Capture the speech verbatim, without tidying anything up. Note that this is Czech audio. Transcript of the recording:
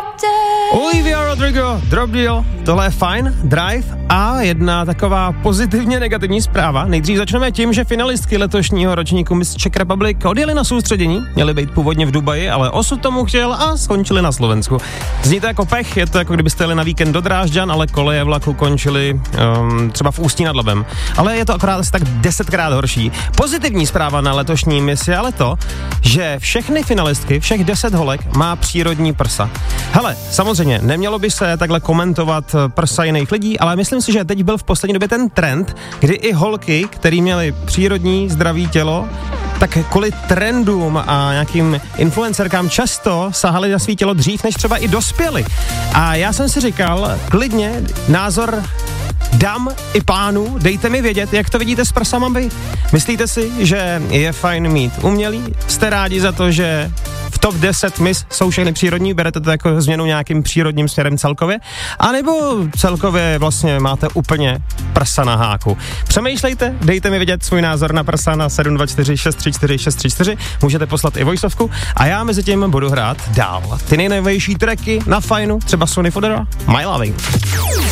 Olivia Rodrigo, Drop Deal, tohle je fajn, Drive a jedna taková pozitivně negativní zpráva. Nejdřív začneme tím, že finalistky letošního ročníku Miss Czech Republic odjeli na soustředění, měly být původně v Dubaji, ale osud tomu chtěl a skončili na Slovensku. Zní to jako pech, je to jako kdybyste jeli na víkend do Drážďan, ale koleje vlaku končily um, třeba v Ústí nad Labem. Ale je to akorát asi tak desetkrát horší. Pozitivní zpráva na letošní Miss je ale to, že všechny finalistky, všech deset holek má přírodní prsa. Hele, samozřejmě, nemělo by se takhle komentovat prsa jiných lidí, ale myslím si, že teď byl v poslední době ten trend, kdy i holky, který měly přírodní zdravý tělo, tak kvůli trendům a nějakým influencerkám často sahali na svý tělo dřív, než třeba i dospěli. A já jsem si říkal, klidně názor dám i pánů, dejte mi vědět, jak to vidíte s prsama vy. Myslíte si, že je fajn mít umělý? Jste rádi za to, že v top deset Miss jsou všechny přírodní, berete to jako změnu nějakým přírodním směrem celkově? A nebo celkově vlastně máte úplně prsa na háku? Přemýšlejte, dejte mi vědět svůj názor na prsa na sedm dva čtyři šest tři čtyři šest tři čtyři, můžete poslat i voiceovku a já mezi tím budu hrát dál. Ty nejnovější tracky na fajnu, třeba Sony Fodera, My Loving.